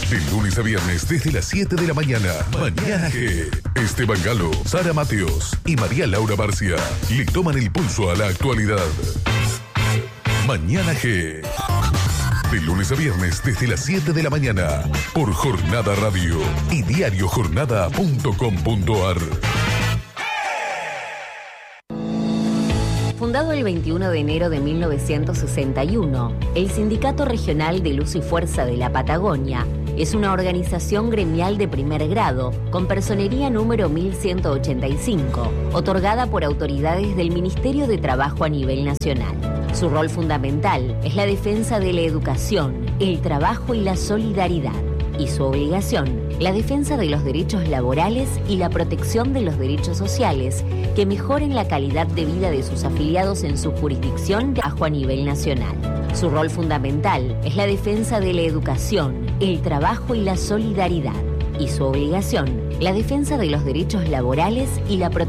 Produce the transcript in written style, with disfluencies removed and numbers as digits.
De lunes a viernes desde las 7 de la mañana. Mañana G. Esteban Galo, Sara Mateos y María Laura Barcia le toman el pulso a la actualidad. Mañana G. De lunes a viernes desde las 7 de la mañana. Por Jornada Radio y diariojornada.com.ar. Fundado el 21 de enero de 1961, el Sindicato Regional de Luz y Fuerza de la Patagonia es una organización gremial de primer grado con personería número 1185, otorgada por autoridades del Ministerio de Trabajo a nivel nacional. Su rol fundamental es la defensa de la educación, el trabajo y la solidaridad, y su obligación, la defensa de los derechos laborales y la protección de los derechos sociales que mejoren la calidad de vida de sus afiliados en su jurisdicción de trabajo a nivel nacional. Su rol fundamental es la defensa de la educación, el trabajo y la solidaridad, y su obligación, la defensa de los derechos laborales y la protección